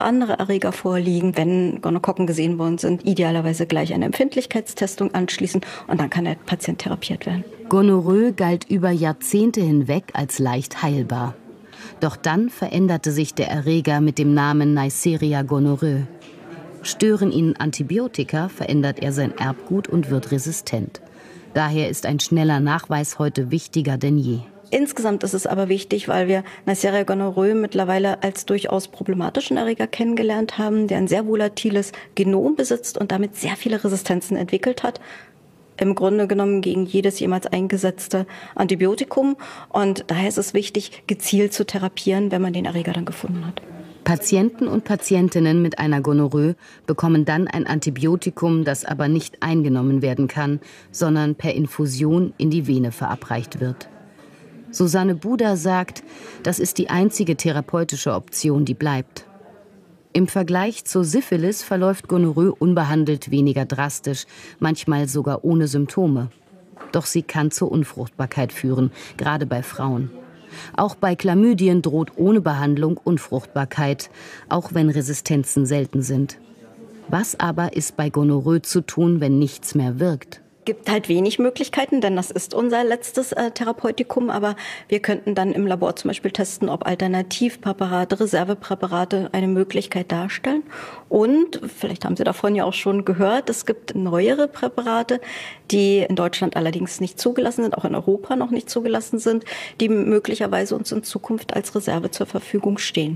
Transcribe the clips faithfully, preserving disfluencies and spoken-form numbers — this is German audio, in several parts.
andere Erreger vorliegen. Wenn Gonokokken gesehen worden sind, idealerweise gleich eine Empfindlichkeitstestung anschließen und dann kann der Patient therapiert werden. Gonorrhoe galt über Jahrzehnte hinweg als leicht heilbar. Doch dann veränderte sich der Erreger mit dem Namen Neisseria gonorrhoeae. Stören ihn Antibiotika, verändert er sein Erbgut und wird resistent. Daher ist ein schneller Nachweis heute wichtiger denn je. Insgesamt ist es aber wichtig, weil wir Neisseria gonorrhoeae mittlerweile als durchaus problematischen Erreger kennengelernt haben, der ein sehr volatiles Genom besitzt und damit sehr viele Resistenzen entwickelt hat. Im Grunde genommen gegen jedes jemals eingesetzte Antibiotikum. Und daher ist es wichtig, gezielt zu therapieren, wenn man den Erreger dann gefunden hat. Patienten und Patientinnen mit einer Gonorrhoe bekommen dann ein Antibiotikum, das aber nicht eingenommen werden kann, sondern per Infusion in die Vene verabreicht wird. Susanne Buder sagt, das ist die einzige therapeutische Option, die bleibt. Im Vergleich zur Syphilis verläuft Gonorrhoe unbehandelt weniger drastisch, manchmal sogar ohne Symptome. Doch sie kann zur Unfruchtbarkeit führen, gerade bei Frauen. Auch bei Chlamydien droht ohne Behandlung Unfruchtbarkeit, auch wenn Resistenzen selten sind. Was aber ist bei Gonorrhoe zu tun, wenn nichts mehr wirkt? Es gibt halt wenig Möglichkeiten, denn das ist unser letztes äh, Therapeutikum. Aber wir könnten dann im Labor zum Beispiel testen, ob Alternativpräparate, Reservepräparate eine Möglichkeit darstellen. Und, vielleicht haben Sie davon ja auch schon gehört, es gibt neuere Präparate, die in Deutschland allerdings nicht zugelassen sind, auch in Europa noch nicht zugelassen sind, die möglicherweise uns in Zukunft als Reserve zur Verfügung stehen.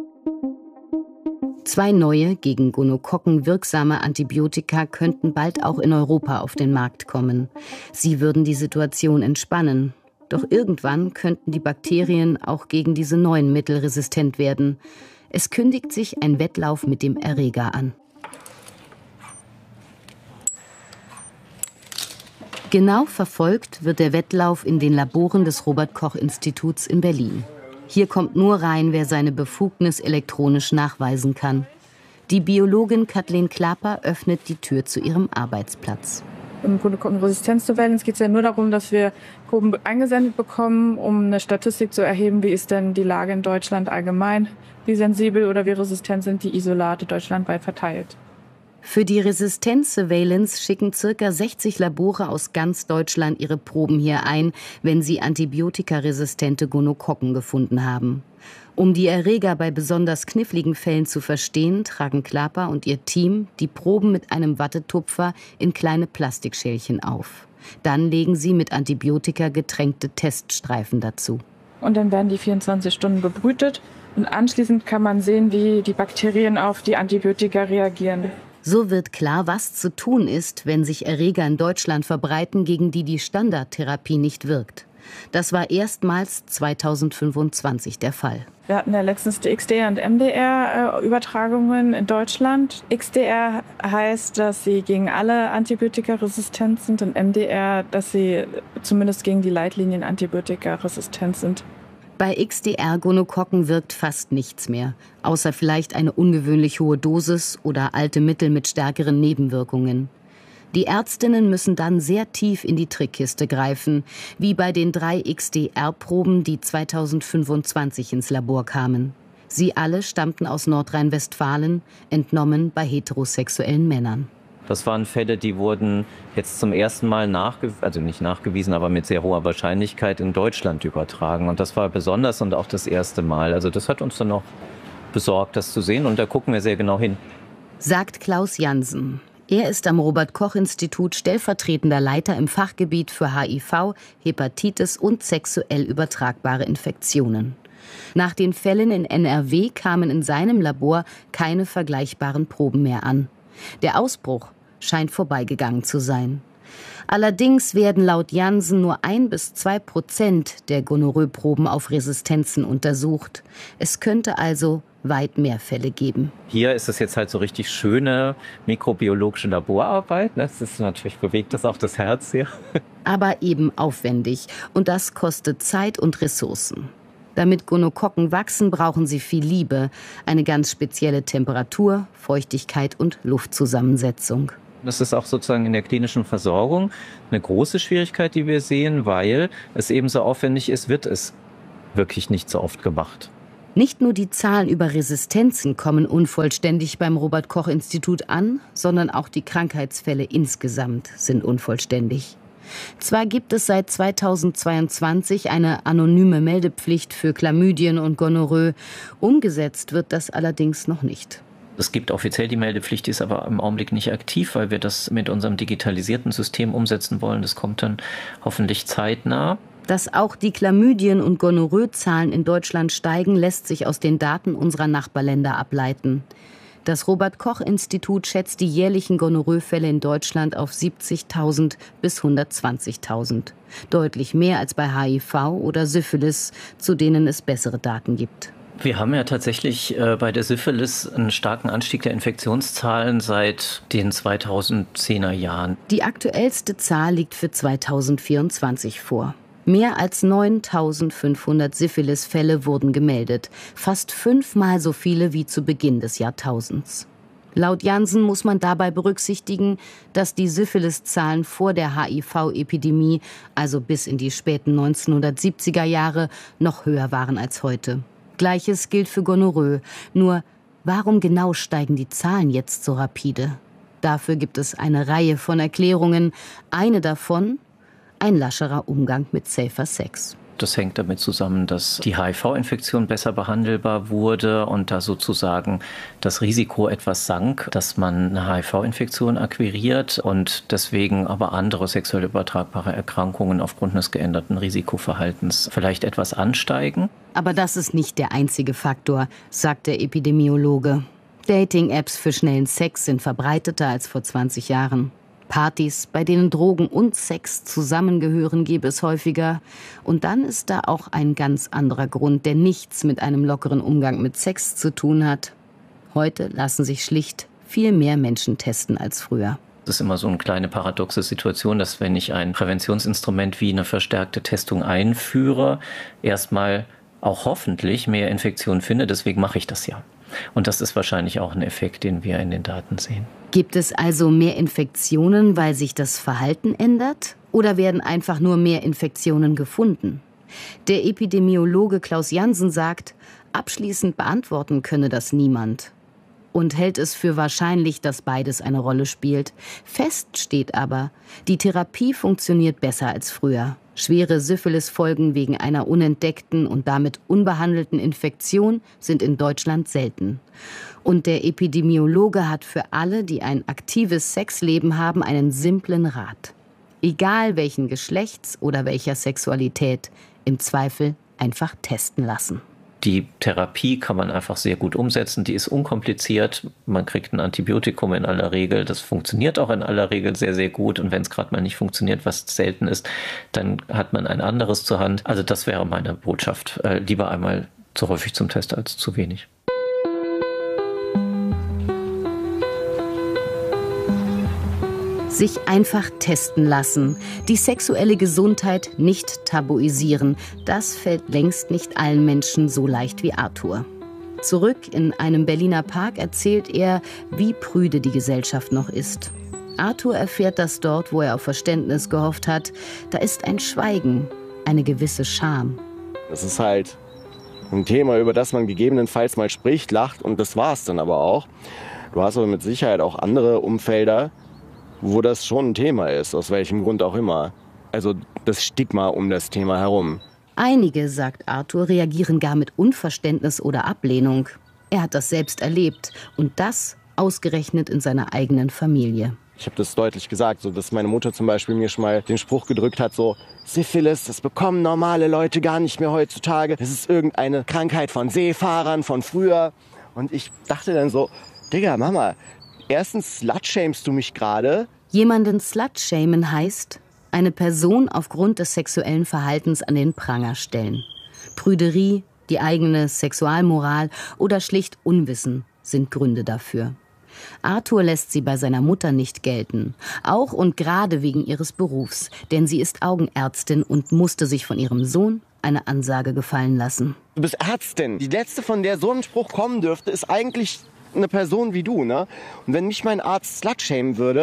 Zwei neue, gegen Gonokokken wirksame Antibiotika könnten bald auch in Europa auf den Markt kommen. Sie würden die Situation entspannen. Doch irgendwann könnten die Bakterien auch gegen diese neuen Mittel resistent werden. Es kündigt sich ein Wettlauf mit dem Erreger an. Genau verfolgt wird der Wettlauf in den Laboren des Robert-Koch-Instituts in Berlin. Hier kommt nur rein, wer seine Befugnis elektronisch nachweisen kann. Die Biologin Kathleen Klaper öffnet die Tür zu ihrem Arbeitsplatz. Im Gonokokken-Resistenzsurveillance geht es ja nur darum, dass wir Proben eingesendet bekommen, um eine Statistik zu erheben, wie ist denn die Lage in Deutschland allgemein, wie sensibel oder wie resistent sind die Isolate deutschlandweit verteilt. Für die Resistenzsurveillance schicken ca. sechzig Labore aus ganz Deutschland ihre Proben hier ein, wenn sie antibiotikaresistente Gonokokken gefunden haben. Um die Erreger bei besonders kniffligen Fällen zu verstehen, tragen Klaper und ihr Team die Proben mit einem Wattetupfer in kleine Plastikschälchen auf. Dann legen sie mit Antibiotika getränkte Teststreifen dazu. Und dann werden die vierundzwanzig Stunden bebrütet und anschließend kann man sehen, wie die Bakterien auf die Antibiotika reagieren. So wird klar, was zu tun ist, wenn sich Erreger in Deutschland verbreiten, gegen die die Standardtherapie nicht wirkt. Das war erstmals zweitausendfünfundzwanzig der Fall. Wir hatten ja letztens die X D R- und M D R-Übertragungen in Deutschland. X D R heißt, dass sie gegen alle Antibiotika resistent sind und M D R, dass sie zumindest gegen die Leitlinien Antibiotika resistent sind. Bei X D R-Gonokokken wirkt fast nichts mehr, außer vielleicht eine ungewöhnlich hohe Dosis oder alte Mittel mit stärkeren Nebenwirkungen. Die Ärztinnen müssen dann sehr tief in die Trickkiste greifen, wie bei den drei X D R-Proben, die zweitausendfünfundzwanzig ins Labor kamen. Sie alle stammten aus Nordrhein-Westfalen, entnommen bei heterosexuellen Männern. Das waren Fälle, die wurden jetzt zum ersten Mal nachgewiesen, also nicht nachgewiesen, aber mit sehr hoher Wahrscheinlichkeit in Deutschland übertragen. Und das war besonders und auch das erste Mal. Also das hat uns dann auch besorgt, das zu sehen. Und da gucken wir sehr genau hin. Sagt Klaus Jansen. Er ist am Robert-Koch-Institut stellvertretender Leiter im Fachgebiet für H I V, Hepatitis und sexuell übertragbare Infektionen. Nach den Fällen in N R W kamen in seinem Labor keine vergleichbaren Proben mehr an. Der Ausbruch scheint vorbeigegangen zu sein. Allerdings werden laut Jansen nur ein bis zwei Prozent der Gonorrhoe-Proben auf Resistenzen untersucht. Es könnte also weit mehr Fälle geben. Hier ist es jetzt halt so richtig schöne mikrobiologische Laborarbeit. Das ist natürlich, bewegt das auch das Herz hier. Aber eben aufwendig. Und das kostet Zeit und Ressourcen. Damit Gonokokken wachsen, brauchen sie viel Liebe, eine ganz spezielle Temperatur, Feuchtigkeit und Luftzusammensetzung. Das ist auch sozusagen in der klinischen Versorgung eine große Schwierigkeit, die wir sehen, weil es eben so aufwendig ist, wird es wirklich nicht so oft gemacht. Nicht nur die Zahlen über Resistenzen kommen unvollständig beim Robert-Koch-Institut an, sondern auch die Krankheitsfälle insgesamt sind unvollständig. Zwar gibt es seit zweitausendzweiundzwanzig eine anonyme Meldepflicht für Chlamydien und Gonorrhoe, umgesetzt wird das allerdings noch nicht. Es gibt offiziell die Meldepflicht, die ist aber im Augenblick nicht aktiv, weil wir das mit unserem digitalisierten System umsetzen wollen. Das kommt dann hoffentlich zeitnah. Dass auch die Chlamydien- und Gonorrhoe-Zahlen in Deutschland steigen, lässt sich aus den Daten unserer Nachbarländer ableiten. Das Robert-Koch-Institut schätzt die jährlichen Gonorrhoe-Fälle in Deutschland auf siebzigtausend bis hundertzwanzigtausend. Deutlich mehr als bei H I V oder Syphilis, zu denen es bessere Daten gibt. Wir haben ja tatsächlich äh, bei der Syphilis einen starken Anstieg der Infektionszahlen seit den zweitausendzehner Jahren. Die aktuellste Zahl liegt für zweitausendvierundzwanzig vor. Mehr als neuntausendfünfhundert Syphilis-Fälle wurden gemeldet, fast fünfmal so viele wie zu Beginn des Jahrtausends. Laut Jansen muss man dabei berücksichtigen, dass die Syphilis-Zahlen vor der H I V-Epidemie, also bis in die späten neunzehnhundertsiebziger Jahre, noch höher waren als heute. Gleiches gilt für Gonorrhoe. Nur, warum genau steigen die Zahlen jetzt so rapide? Dafür gibt es eine Reihe von Erklärungen. Eine davon: ein lascherer Umgang mit safer Sex. Das hängt damit zusammen, dass die H I V-Infektion besser behandelbar wurde und da sozusagen das Risiko etwas sank, dass man eine H I V-Infektion akquiriert und deswegen aber andere sexuell übertragbare Erkrankungen aufgrund des geänderten Risikoverhaltens vielleicht etwas ansteigen. Aber das ist nicht der einzige Faktor, sagt der Epidemiologe. Dating-Apps für schnellen Sex sind verbreiteter als vor zwanzig Jahren. Partys, bei denen Drogen und Sex zusammengehören, gäbe es häufiger. Und dann ist da auch ein ganz anderer Grund, der nichts mit einem lockeren Umgang mit Sex zu tun hat. Heute lassen sich schlicht viel mehr Menschen testen als früher. Das ist immer so eine kleine paradoxe Situation, dass wenn ich ein Präventionsinstrument wie eine verstärkte Testung einführe, erstmal auch hoffentlich mehr Infektionen finde. Deswegen mache ich das ja. Und das ist wahrscheinlich auch ein Effekt, den wir in den Daten sehen. Gibt es also mehr Infektionen, weil sich das Verhalten ändert? Oder werden einfach nur mehr Infektionen gefunden? Der Epidemiologe Klaus Jansen sagt, abschließend beantworten könne das niemand. Und hält es für wahrscheinlich, dass beides eine Rolle spielt. Fest steht aber, die Therapie funktioniert besser als früher. Schwere Syphilis-Folgen wegen einer unentdeckten und damit unbehandelten Infektion sind in Deutschland selten. Und der Epidemiologe hat für alle, die ein aktives Sexleben haben, einen simplen Rat. Egal welchen Geschlechts oder welcher Sexualität, im Zweifel einfach testen lassen. Die Therapie kann man einfach sehr gut umsetzen, die ist unkompliziert. Man kriegt ein Antibiotikum in aller Regel, das funktioniert auch in aller Regel sehr, sehr gut. Und wenn es gerade mal nicht funktioniert, was selten ist, dann hat man ein anderes zur Hand. Also das wäre meine Botschaft. Äh, lieber einmal zu häufig zum Test als zu wenig. Sich einfach testen lassen, die sexuelle Gesundheit nicht tabuisieren, das fällt längst nicht allen Menschen so leicht wie Arthur. Zurück in einem Berliner Park erzählt er, wie prüde die Gesellschaft noch ist. Arthur erfährt das dort, wo er auf Verständnis gehofft hat. Da ist ein Schweigen, eine gewisse Scham. Das ist halt ein Thema, über das man gegebenenfalls mal spricht, lacht und das war's dann aber auch. Du hast aber mit Sicherheit auch andere Umfelder, wo das schon ein Thema ist, aus welchem Grund auch immer. Also das Stigma um das Thema herum. Einige, sagt Arthur, reagieren gar mit Unverständnis oder Ablehnung. Er hat das selbst erlebt und das ausgerechnet in seiner eigenen Familie. Ich habe das deutlich gesagt, so dass meine Mutter zum Beispiel mir schon mal den Spruch gedrückt hat, so Syphilis, das bekommen normale Leute gar nicht mehr heutzutage. Das ist irgendeine Krankheit von Seefahrern von früher. Und ich dachte dann so, Digga, Mama, erstens slutshamest du mich gerade. Jemanden slutshamen heißt, eine Person aufgrund des sexuellen Verhaltens an den Pranger stellen. Prüderie, die eigene Sexualmoral oder schlicht Unwissen sind Gründe dafür. Arthur lässt sie bei seiner Mutter nicht gelten, auch und gerade wegen ihres Berufs, denn sie ist Augenärztin und musste sich von ihrem Sohn eine Ansage gefallen lassen. Du bist Ärztin. Die letzte, von der so ein Spruch kommen dürfte, ist eigentlich eine Person wie du, ne? Und wenn mich mein Arzt slutshamen würde,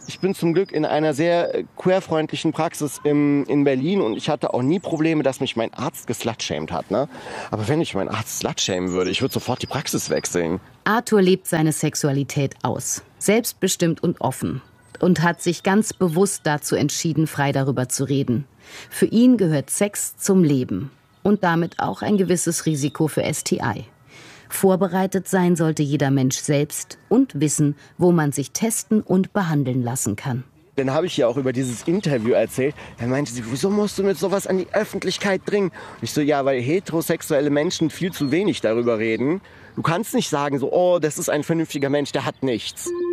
Ich bin zum Glück in einer sehr queerfreundlichen Praxis im, in Berlin und ich hatte auch nie Probleme, dass mich mein Arzt geslutshamed hat. Ne? Aber wenn ich meinen Arzt slutshamen würde, ich würde sofort die Praxis wechseln. Arthur lebt seine Sexualität aus, selbstbestimmt und offen. Und hat sich ganz bewusst dazu entschieden, frei darüber zu reden. Für ihn gehört Sex zum Leben und damit auch ein gewisses Risiko für S T I. Vorbereitet sein sollte jeder Mensch selbst und wissen, wo man sich testen und behandeln lassen kann. Dann habe ich ja auch über dieses Interview erzählt. Dann meinte sie, wieso musst du mit sowas an die Öffentlichkeit bringen? Und ich so, ja, weil heterosexuelle Menschen viel zu wenig darüber reden. Du kannst nicht sagen so, oh, das ist ein vernünftiger Mensch, der hat nichts.